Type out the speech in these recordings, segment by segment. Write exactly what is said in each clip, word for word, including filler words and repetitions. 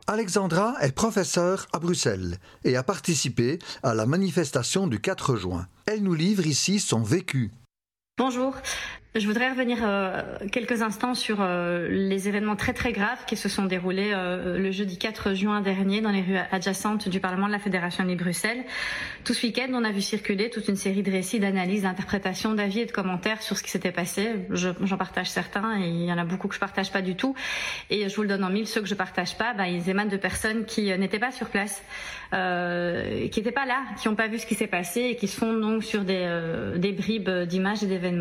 Alexandra est professeure à Bruxelles et a participé à la manifestation du quatre juin. Elle nous livre ici son vécu. Bonjour, je voudrais revenir euh, quelques instants sur euh, les événements très très graves qui se sont déroulés euh, le jeudi quatre juin dernier dans les rues adjacentes du Parlement de la Fédération de Bruxelles. Tout ce week-end, on a vu circuler toute une série de récits, d'analyses, d'interprétations, d'avis et de commentaires sur ce qui s'était passé. Je, j'en partage certains et il y en a beaucoup que je partage pas du tout. Et je vous le donne en mille, ceux que je partage pas, bah, ils émanent de personnes qui euh, n'étaient pas sur place, euh, qui n'étaient pas là, qui n'ont pas vu ce qui s'est passé et qui se fondent donc sur des, euh, des bribes d'images et d'événements.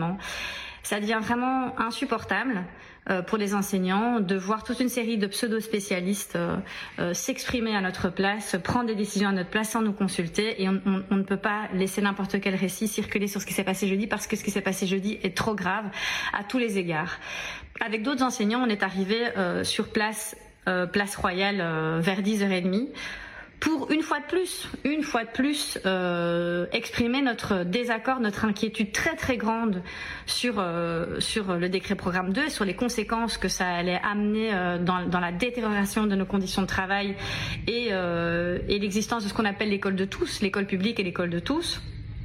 Ça devient vraiment insupportable euh, pour les enseignants de voir toute une série de pseudo-spécialistes euh, euh, s'exprimer à notre place, prendre des décisions à notre place sans nous consulter, et on, on, on ne peut pas laisser n'importe quel récit circuler sur ce qui s'est passé jeudi parce que ce qui s'est passé jeudi est trop grave à tous les égards. Avec d'autres enseignants, on est arrivé euh, sur place, euh, place Royale euh, vers dix heures trente. Pour une fois de plus, une fois de plus, euh, exprimer notre désaccord, notre inquiétude très très grande sur euh, sur le décret programme deux, sur les conséquences que ça allait amener euh, dans, dans la détérioration de nos conditions de travail et, euh, et l'existence de ce qu'on appelle l'école de tous, l'école publique et l'école de tous.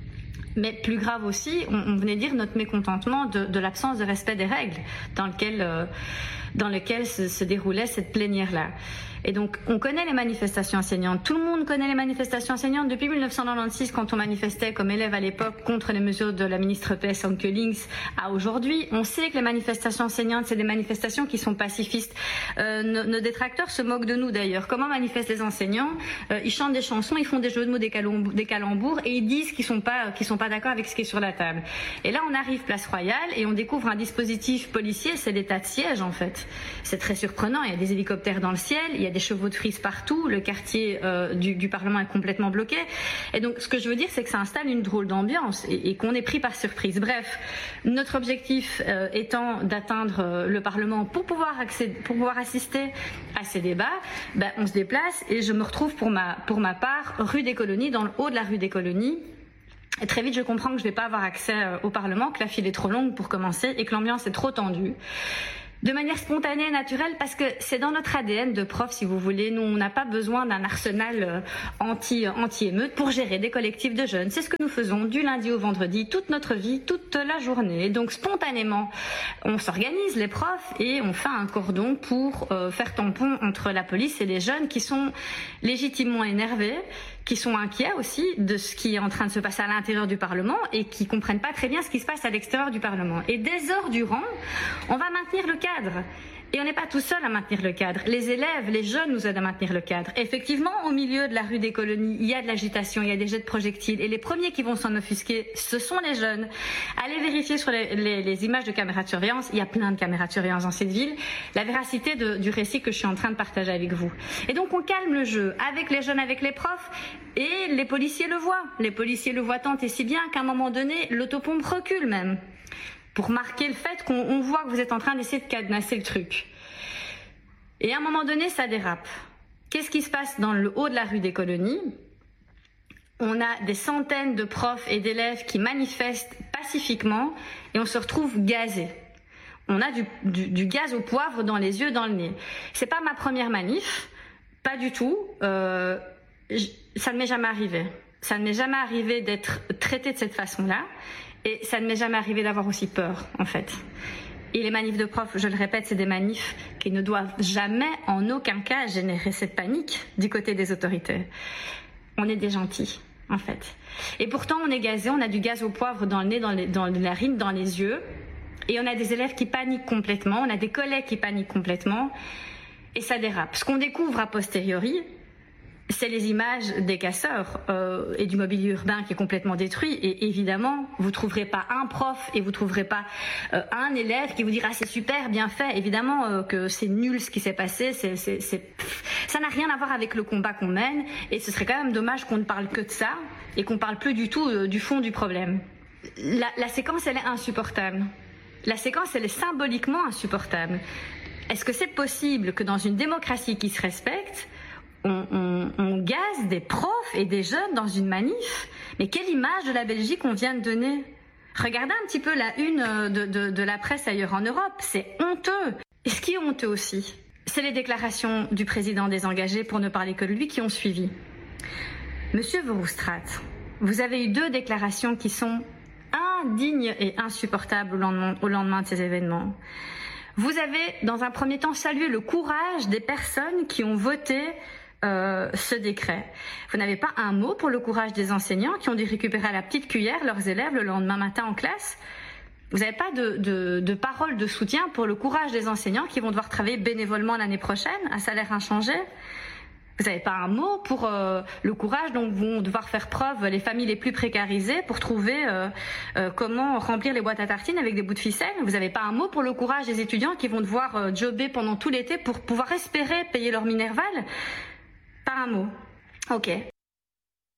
Mais plus grave aussi, on, on venait dire notre mécontentement de, de l'absence de respect des règles dans lequel, euh, dans lequel se, se déroulait cette plénière-là. Et donc, on connaît les manifestations enseignantes. Tout le monde connaît les manifestations enseignantes depuis mille neuf cent quatre-vingt-seize, quand on manifestait comme élève à l'époque contre les mesures de la ministre P S Anke Links à aujourd'hui. On sait que les manifestations enseignantes, c'est des manifestations qui sont pacifistes. Euh, nos, nos détracteurs se moquent de nous d'ailleurs. Comment manifestent les enseignants? euh, Ils chantent des chansons, ils font des jeux de mots, des, calembours, des calembours, et ils disent qu'ils sont pas, qu'ils sont pas d'accord avec ce qui est sur la table. Et là, on arrive place Royale et on découvre un dispositif policier, c'est l'état de siège en fait. C'est très surprenant. Il y a des hélicoptères dans le ciel, il y a des chevaux de frise partout, le quartier euh, du, du Parlement est complètement bloqué. Et donc, ce que je veux dire, c'est que ça installe une drôle d'ambiance et, et qu'on est pris par surprise. Bref, notre objectif euh, étant d'atteindre euh, le Parlement pour pouvoir, accéder, pour pouvoir assister à ces débats, ben, on se déplace et je me retrouve pour ma, pour ma part rue des Colonies, dans le haut de la rue des Colonies. Et très vite, je comprends que je ne vais pas avoir accès euh, au Parlement, que la file est trop longue pour commencer et que l'ambiance est trop tendue. De manière spontanée et naturelle, parce que c'est dans notre A D N de prof, si vous voulez. Nous, on n'a pas besoin d'un arsenal anti, anti-émeute pour gérer des collectifs de jeunes. C'est ce que nous faisons du lundi au vendredi, toute notre vie, toute la journée. Et donc, spontanément, on s'organise, les profs, et on fait un cordon pour euh, faire tampon entre la police et les jeunes qui sont légitimement énervés, qui sont inquiets aussi de ce qui est en train de se passer à l'intérieur du Parlement et qui comprennent pas très bien ce qui se passe à l'extérieur du Parlement. Et des heures durant, on va maintenir le cadre. Et on n'est pas tout seul à maintenir le cadre. Les élèves, les jeunes nous aident à maintenir le cadre. Effectivement, au milieu de la rue des Colonies, il y a de l'agitation, il y a des jets de projectiles. Et les premiers qui vont s'en offusquer, ce sont les jeunes. Allez vérifier sur les, les, les images de caméras de surveillance. Il y a plein de caméras de surveillance dans cette ville. La véracité de, du récit que je suis en train de partager avec vous. Et donc, on calme le jeu avec les jeunes, avec les profs. Et les policiers le voient. Les policiers le voient tant et si bien qu'à un moment donné, l'autopompe recule même, pour marquer le fait qu'on on voit que vous êtes en train d'essayer de cadenasser le truc. Et à un moment donné, ça dérape. Qu'est-ce qui se passe dans le haut de la rue des Colonies? On a des centaines de profs et d'élèves qui manifestent pacifiquement et on se retrouve gazés. On a du, du, du gaz au poivre dans les yeux, dans le nez. C'est pas ma première manif, pas du tout. Euh, je, ça ne m'est jamais arrivé. Ça ne m'est jamais arrivé d'être traitée de cette façon-là. Et ça ne m'est jamais arrivé d'avoir aussi peur, en fait. Et les manifs de profs, je le répète, c'est des manifs qui ne doivent jamais, en aucun cas, générer cette panique du côté des autorités. On est des gentils, en fait. Et pourtant, on est gazé, on a du gaz au poivre dans le nez, dans, les, dans la narine, dans les yeux. Et on a des élèves qui paniquent complètement, on a des collègues qui paniquent complètement. Et ça dérape. Ce qu'on découvre a posteriori, c'est les images des casseurs euh, et du mobilier urbain qui est complètement détruit. Et évidemment, vous trouverez pas un prof et vous trouverez pas euh, un élève qui vous dira c'est super, bien fait. Évidemment euh, que c'est nul ce qui s'est passé. C'est, c'est, c'est... Ça n'a rien à voir avec le combat qu'on mène. Et ce serait quand même dommage qu'on ne parle que de ça et qu'on parle plus du tout euh, du fond du problème. La, la séquence, elle est insupportable. La séquence, elle est symboliquement insupportable. Est-ce que c'est possible que dans une démocratie qui se respecte, On, on, on gaze des profs et des jeunes dans une manif? Mais quelle image de la Belgique on vient de donner? Regardez un petit peu la une de, de, de la presse ailleurs en Europe, c'est honteux. Et ce qui est honteux aussi, c'est les déclarations du président désengagé, pour ne parler que de lui, qui ont suivi. Monsieur Verhofstadt, vous avez eu deux déclarations qui sont indignes et insupportables au lendemain, au lendemain de ces événements. Vous avez, dans un premier temps, salué le courage des personnes qui ont voté euh, ce décret. Vous n'avez pas un mot pour le courage des enseignants qui ont dû récupérer à la petite cuillère leurs élèves le lendemain matin en classe. Vous n'avez pas de, de, de parole de soutien pour le courage des enseignants qui vont devoir travailler bénévolement l'année prochaine à salaire inchangé. Vous n'avez pas un mot pour euh, le courage dont vont devoir faire preuve les familles les plus précarisées pour trouver euh, euh, comment remplir les boîtes à tartines avec des bouts de ficelle. Vous n'avez pas un mot pour le courage des étudiants qui vont devoir euh, jobber pendant tout l'été pour pouvoir espérer payer leur Minerval. Pas un mot. Ok,